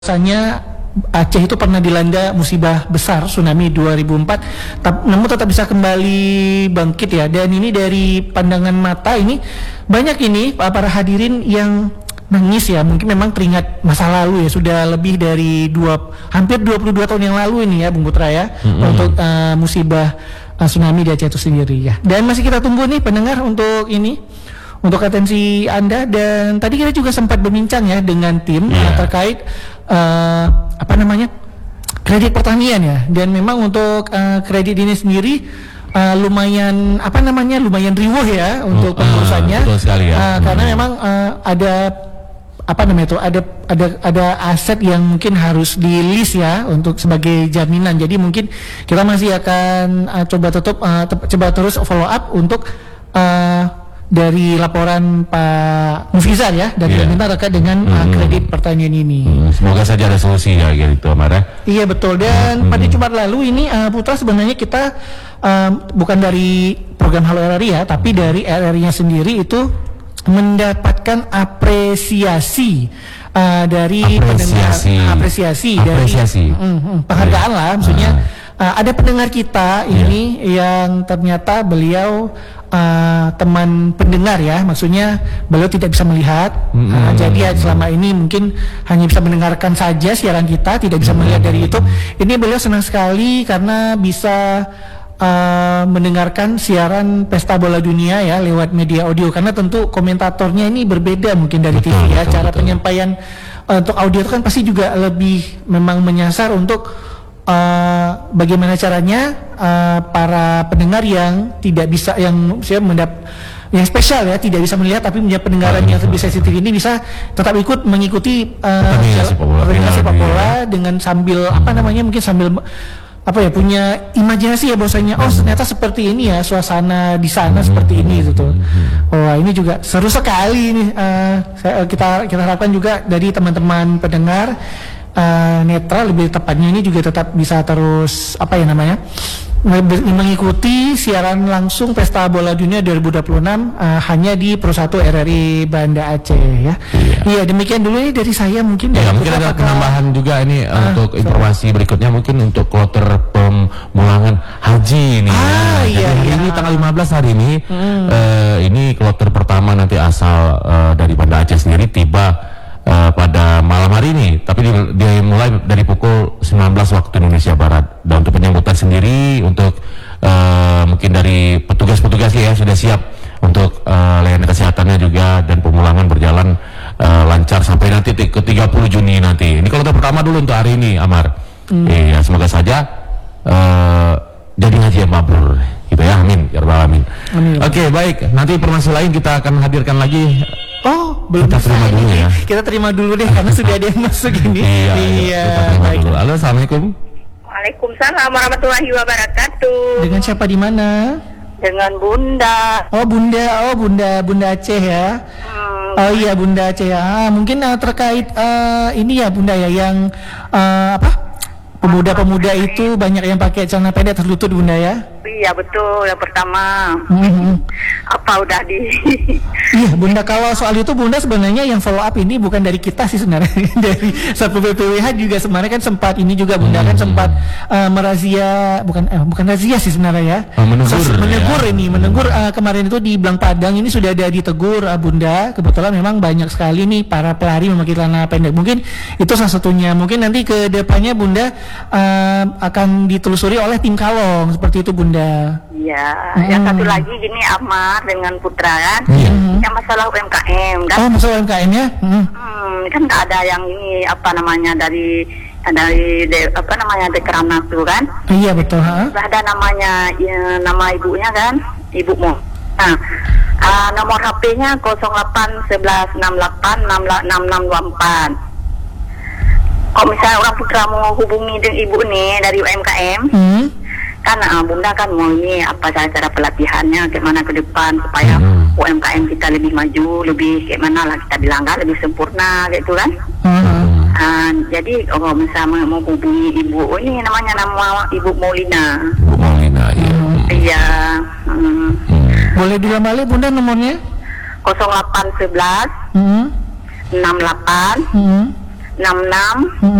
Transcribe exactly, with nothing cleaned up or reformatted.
Rasanya Aceh itu pernah dilanda musibah besar tsunami dua ribu empat, namun tetap bisa kembali bangkit ya. Dan ini dari pandangan mata ini banyak ini para hadirin yang nangis ya. Mungkin memang teringat masa lalu ya, sudah lebih dari dua hampir dua puluh dua tahun yang lalu ini ya Bung Putra ya, mm-hmm. untuk uh, musibah uh, tsunami di Aceh itu sendiri ya. Dan masih kita tunggu nih pendengar untuk ini, untuk atensi Anda. Dan tadi kita juga sempat berbincang ya dengan tim yeah. terkait uh, apa namanya kredit pertanian ya. Dan memang untuk uh, kredit ini sendiri uh, lumayan apa namanya lumayan riuh ya untuk pengurusannya. Uh, betul sekali ya. Uh, karena memang uh, ada apa namanya itu ada ada ada aset yang mungkin harus di list ya untuk sebagai jaminan. Jadi mungkin kita masih akan uh, coba tutup uh, te- coba terus follow up untuk uh, dari laporan Pak Mufizar ya dari yeah. Pemerintah terkait dengan hmm. uh, kredit pertanian ini. Hmm, semoga saja ada solusi ya gitu, Amara. Iya betul. Dan hmm. pada Jumat lalu ini uh, Putra sebenarnya kita um, bukan dari program Halo R R I ya, tapi dari R R I-nya sendiri itu mendapatkan apresiasi uh, dari apresiasi pendengar apresiasi, apresiasi. dari mm, mm, penghargaan yeah. lah maksudnya. Uh. Uh, ada pendengar kita ini yeah. yang ternyata beliau uh, teman pendengar ya, maksudnya beliau tidak bisa melihat, mm-hmm. uh, jadi ya selama ini mungkin hanya bisa mendengarkan saja siaran kita, tidak bisa melihat dari YouTube. Ini beliau senang sekali karena bisa uh, mendengarkan siaran Pesta Bola Dunia ya lewat media audio, karena tentu komentatornya ini berbeda mungkin dari betul, T V ya, betul, cara betul. penyampaian uh, untuk audio itu kan pasti juga lebih memang menyasar untuk Uh, bagaimana caranya uh, para pendengar yang tidak bisa, yang saya mendap yang spesial ya, tidak bisa melihat tapi punya pendengaran yang lebih sensitif ini bisa tetap ikut mengikuti uh, pertandingan sepak bola dengan sambil hmm. apa namanya mungkin sambil apa ya punya imajinasi ya bahwasanya oh ternyata seperti ini ya suasana di sana seperti ini gitu. Oh ini juga seru sekali ini uh, saya, kita kita harapkan juga dari teman-teman pendengar Uh, netral lebih tepatnya ini juga tetap bisa terus apa ya namanya mengikuti siaran langsung Pesta Bola Dunia dua ribu dua puluh enam uh, hanya di Pro satu R R I Banda Aceh ya. Iya, iya demikian dulu ini dari saya mungkin. Ya, mungkin ada penambahan juga ini uh, untuk informasi berikutnya mungkin untuk kloter pemulangan haji ini. Ah, ya. Iya, Jadi iya. ini tanggal lima belas hari ini hmm. uh, ini kloter pertama nanti asal uh, dari Banda Aceh sendiri tiba Uh, pada malam hari ini, tapi dimulai dari pukul sembilan belas waktu Indonesia Barat. Dan untuk penyambutan sendiri untuk uh, mungkin dari petugas-petugas ya sudah siap untuk uh, layanan kesehatannya juga, dan pemulangan berjalan uh, lancar sampai nanti ke tiga puluh Juni nanti. Ini kalau pertama dulu untuk hari ini, Amar. Hmm. Iya, semoga saja uh, jadi haji yang mabrur gitu ya, amin ya rabbal alamin. Oke, okay, baik, nanti informasi lain kita akan hadirkan lagi. Oh, belum kita terima dulu ya. Kita terima dulu deh karena sudah ada yang masuk ini. Iya, iya. Kita terima dulu. Halo, assalamualaikum. Waalaikumsalam warahmatullahi wabarakatuh. Dengan siapa di mana? Dengan Bunda. Oh, Bunda. Oh, Bunda, Bunda Aceh ya. Hmm. Oh iya, Bunda Aceh ya. Ah, mungkin uh, terkait uh, ini ya Bunda ya yang uh, apa? Pemuda-pemuda itu banyak yang pakai celana pendek terlutut Bunda ya? Iya betul, yang pertama. Mm-hmm. Apa udah di... Iya Bunda, kalau soal itu Bunda sebenarnya yang follow up ini bukan dari kita sih sebenarnya. Dari Satpol P P W H juga sebenarnya kan sempat ini juga Bunda mm-hmm. kan sempat uh, merazia, bukan eh, bukan razia sih sebenarnya ya. Oh, menegur, so, menegur ya. ini, menegur uh, kemarin itu di Blang Padang ini sudah ada ditegur uh, Bunda. Kebetulan memang banyak sekali nih para pelari memakai celana pendek. Mungkin itu salah satunya. Mungkin nanti ke depannya Bunda Uh, akan ditelusuri oleh tim Kalong seperti itu Bunda. Iya. Hmm. Yang satu lagi gini Amar dengan Putra kan, hmm. yang masalah U M K M kan. Oh masalah U M K M ya. Hmm. Hmm, kan nggak ada yang ini apa namanya dari dari de, apa namanya Dekranat tuh kan. Iya betul. Ha? Ada namanya ya, nama ibunya kan, ibu mau. Nah, uh, nomor H P-nya nol delapan sebelas enam delapan enam enam enam dua empat. Kalau misalnya orang Putra mau hubungi dengan ibu nih dari U M K M, hmm. kan uh, Bunda kan mau ini apa cara-cara pelatihannya, gimana ke depan supaya hmm. U M K M kita lebih maju, lebih gimana lah kita bilang kan, lebih sempurna gitu kan. Hmm. Uh, jadi kalau misalnya mau hubungi ibu, oh, ini namanya nama Ibu Maulina. Ibu Maulina, iya. Hmm. Iya. Hmm. Hmm. Boleh diulang Bunda nomornya? nol delapan sebelas hmm. enam delapan hmm. enam enam